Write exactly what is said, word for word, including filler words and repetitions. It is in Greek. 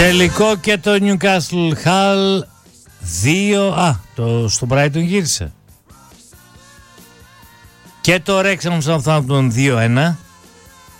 Τελικό και το Newcastle Hull δύο. Α, το, στο Brighton γύρισε. Και το Wrexham Southampton δύο ένα.